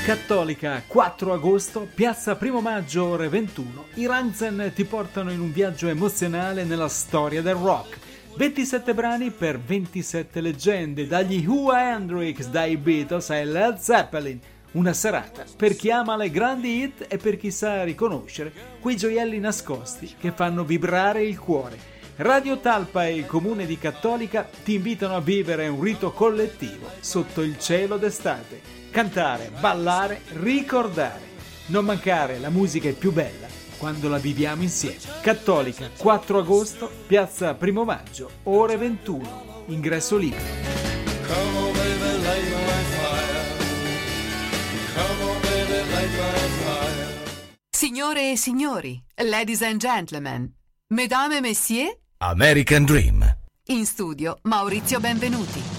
Cattolica, 4 agosto, piazza Primo Maggio, ore 21. I Rammstein ti portano in un viaggio emozionale nella storia del rock. 27 brani per 27 leggende, dagli Who a Hendrix, dai Beatles ai Led Zeppelin. Una serata per chi ama le grandi hit e per chi sa riconoscere quei gioielli nascosti che fanno vibrare il cuore. Radio Talpa e il Comune di Cattolica ti invitano a vivere un rito collettivo sotto il cielo d'estate. Cantare, ballare, ricordare. Non mancare, la musica è più bella quando la viviamo insieme. Cattolica, 4 agosto, piazza Primo Maggio, ore 21. Ingresso libero. Come on, baby, light my fire. Come on, baby, light my fire. Signore e signori, ladies and gentlemen, mesdames et messieurs, American Dream. in studio Maurizio Benvenuti.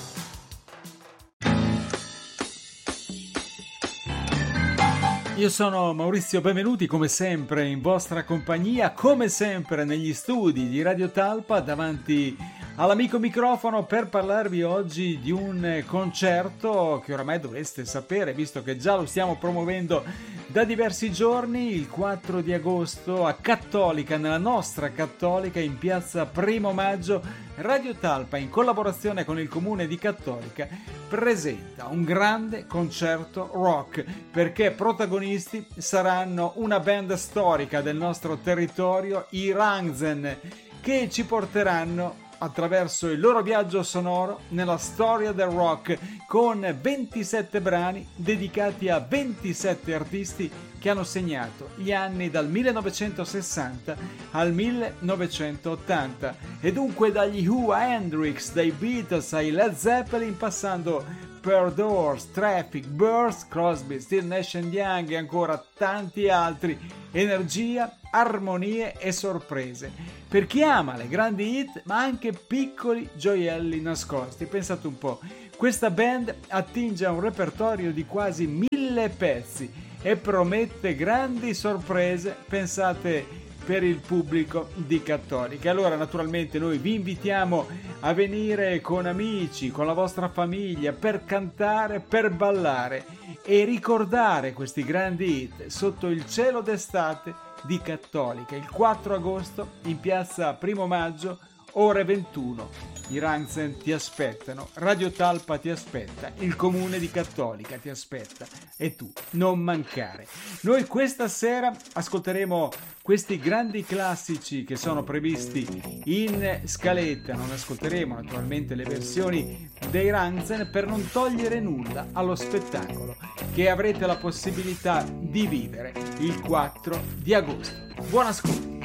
Io sono Maurizio Benvenuti, come sempre in vostra compagnia, come sempre negli studi di Radio Talpa, davanti all'amico microfono per parlarvi oggi di un concerto che oramai dovreste sapere, visto che già lo stiamo promuovendo da diversi giorni. Il 4 di agosto a Cattolica, nella nostra Cattolica, in piazza Primo Maggio, Radio Talpa, in collaborazione con il Comune di Cattolica, presenta un grande concerto rock, perché protagonisti saranno una band storica del nostro territorio, i Rammstein, che ci porteranno attraverso il loro viaggio sonoro nella storia del rock, con 27 brani dedicati a 27 artisti che hanno segnato gli anni dal 1960 al 1980, e dunque dagli Who a Hendrix, dai Beatles ai Led Zeppelin, passando per Doors, Traffic, Birds, Crosby, Still Nash Young e ancora tanti altri. Energia, armonie e sorprese per chi ama le grandi hit, ma anche piccoli gioielli nascosti. Pensate un po', questa band attinge a un repertorio di quasi 1000 pezzi e promette grandi sorprese, pensate, per il pubblico di Cattolica. Allora, naturalmente, noi vi invitiamo a venire con amici, con la vostra famiglia, per cantare, per ballare e ricordare questi grandi hit sotto il cielo d'estate di Cattolica, il 4 agosto in piazza Primo Maggio, ore 21. I Rammstein ti aspettano, Radio Talpa ti aspetta, il Comune di Cattolica ti aspetta, e tu non mancare. Noi questa sera ascolteremo questi grandi classici che sono previsti in scaletta. Non ascolteremo naturalmente le versioni dei Rammstein per non togliere nulla allo spettacolo che avrete la possibilità di vivere il 4 di agosto. Buon ascolto.